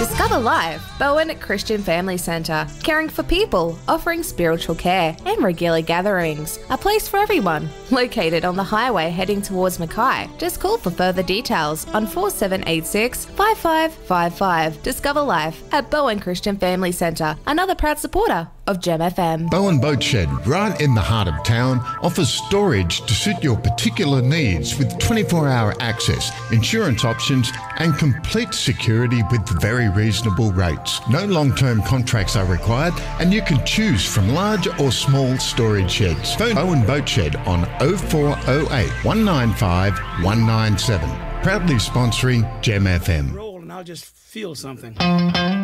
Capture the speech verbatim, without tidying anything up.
Discover Life, Bowen Christian Family Centre, caring for people, offering spiritual care and regular gatherings. A place for everyone. Located on the highway heading towards Mackay. Just call for further details on four seven eight six, five five five five. Discover Life at Bowen Christian Family Centre, another proud supporter of Gem F M. Bowen Boat Shed, right in the heart of town, offers storage to suit your particular needs with twenty-four hour access, insurance options and complete security with very reasonable rates. No long-term contracts are required and you can choose from large or small storage sheds. Phone Bowen Boat Shed on oh four oh eight, one nine five, one nine seven. Proudly sponsoring Gem F M. Roll and I'll just feel something.